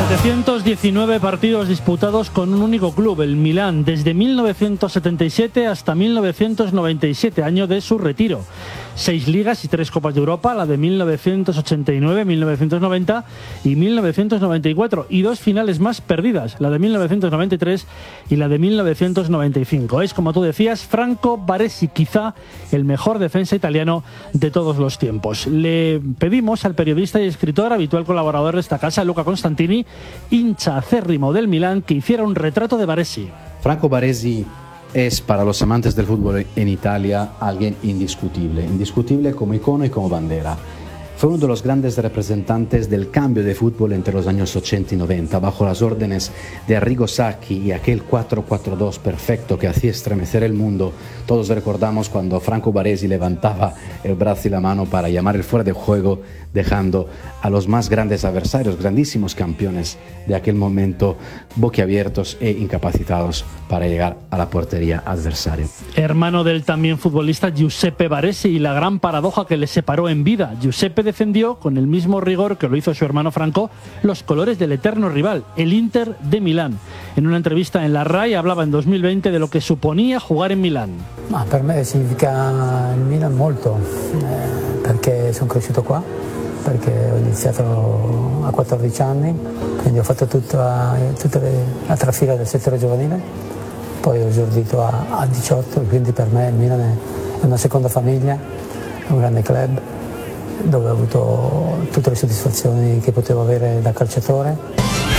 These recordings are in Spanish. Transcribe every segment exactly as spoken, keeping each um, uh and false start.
setecientos diecinueve partidos disputados con un único club, el Milán, desde mil novecientos setenta y siete hasta mil novecientos noventa y siete, año de su retiro. Seis ligas y tres Copas de Europa, la de mil novecientos ochenta y nueve, mil novecientos noventa y mil novecientos noventa y cuatro, y dos finales más perdidas, la de mil novecientos noventa y tres y la de mil novecientos noventa y cinco. Es, como tú decías, Franco Baresi, quizá el mejor defensa italiano de todos los tiempos. Le pedimos al periodista y escritor, habitual colaborador de esta casa, Luca Constantini, hincha acérrimo del Milán, que hiciera un retrato de Baresi. Franco Baresi es, para los amantes del fútbol en Italia, alguien indiscutible, indiscutible como icono y como bandera. Fue uno de los grandes representantes del cambio de fútbol entre los años ochenta y noventa, bajo las órdenes de Arrigo Sacchi y aquel cuatro cuatro dos perfecto que hacía estremecer el mundo. Todos recordamos cuando Franco Baresi levantaba el brazo y la mano para llamar el fuera de juego, dejando a los más grandes adversarios, grandísimos campeones de aquel momento, boquiabiertos e incapacitados para llegar a la portería adversaria. Hermano del también futbolista Giuseppe Baresi, y la gran paradoja que le separó en vida. Giuseppe defendió, con el mismo rigor que lo hizo su hermano Franco, los colores del eterno rival, el Inter de Milán. En una entrevista en la RAI hablaba en dos mil veinte de lo que suponía jugar en Milán. Ma per me significa il Milan molto, eh, perché sono cresciuto qua, perché ho iniziato a quattordici anni, quindi ho fatto tutta, tutta la trafila del settore giovanile, poi ho esordito a, a diciotto, quindi per me il Milan è una seconda famiglia, è un grande club dove ho avuto tutte le soddisfazioni che potevo avere da calciatore.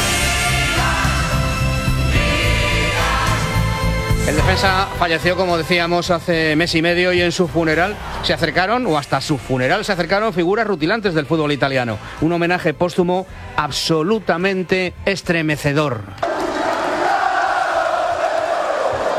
El defensa falleció, como decíamos, hace mes y medio, y en su funeral se acercaron, o hasta su funeral se acercaron, figuras rutilantes del fútbol italiano. Un homenaje póstumo absolutamente estremecedor.